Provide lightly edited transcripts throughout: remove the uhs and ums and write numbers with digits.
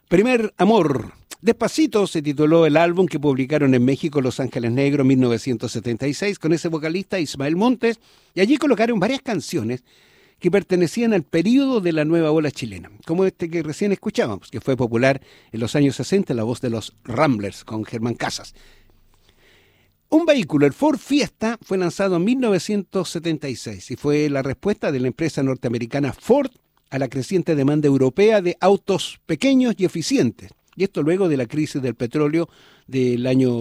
Primer amor. Despacito se tituló el álbum que publicaron en México Los Ángeles Negros en 1976 con ese vocalista Ismael Montes, y allí colocaron varias canciones que pertenecían al período de la nueva ola chilena, como este que recién escuchábamos, que fue popular en los años 60, la voz de los Ramblers con Germán Casas. Un vehículo, el Ford Fiesta, fue lanzado en 1976 y fue la respuesta de la empresa norteamericana Ford a la creciente demanda europea de autos pequeños y eficientes. Y esto luego de la crisis del petróleo del año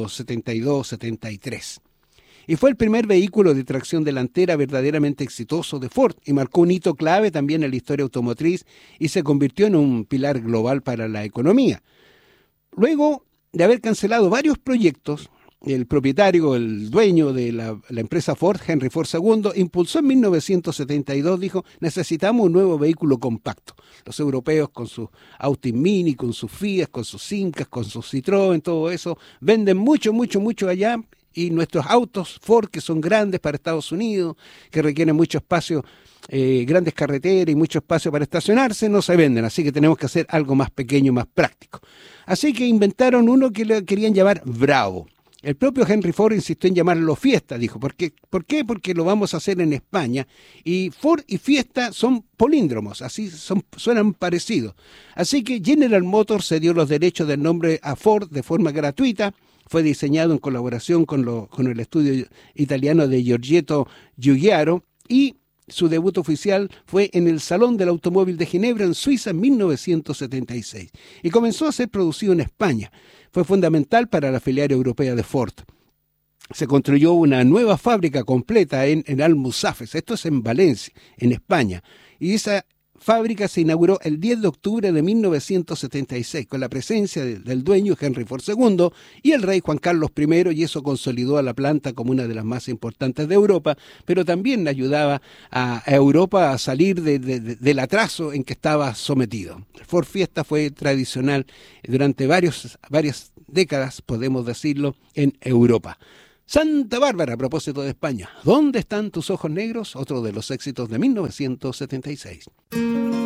72-73. Y fue el primer vehículo de tracción delantera verdaderamente exitoso de Ford y marcó un hito clave también en la historia automotriz y se convirtió en un pilar global para la economía. Luego de haber cancelado varios proyectos, el propietario, el dueño de la empresa Ford, Henry Ford II, impulsó en 1972, dijo, necesitamos un nuevo vehículo compacto. Los europeos con sus Audi Mini, con sus Fiat, con sus Incas, con sus Citroën, todo eso, venden mucho allá, y nuestros autos Ford, que son grandes para Estados Unidos, que requieren mucho espacio, grandes carreteras y mucho espacio para estacionarse, no se venden, así que tenemos que hacer algo más pequeño, más práctico. Así que inventaron uno que le querían llamar Bravo. El propio Henry Ford insistió en llamarlo Fiesta, dijo. ¿Por qué? Porque lo vamos a hacer en España. Y Ford y Fiesta son políndromos, así suenan parecidos. Así que General Motors se dio los derechos del nombre a Ford de forma gratuita. Fue diseñado en colaboración con el estudio italiano de Giorgetto Giugiaro y su debut oficial fue en el Salón del Automóvil de Ginebra, en Suiza, en 1976. Y comenzó a ser producido en España. Fue fundamental para la filial europea de Ford. Se construyó una nueva fábrica completa en Almusafes, esto es en Valencia, en España. Y esa fábrica se inauguró el 10 de octubre de 1976 con la presencia del dueño Henry Ford II y el rey Juan Carlos I, y eso consolidó a la planta como una de las más importantes de Europa, pero también ayudaba a Europa a salir del atraso en que estaba sometido. El Ford Fiesta fue tradicional durante varias décadas, podemos decirlo, en Europa. Santa Bárbara, a propósito de España, ¿dónde están tus ojos negros? Otro de los éxitos de 1976.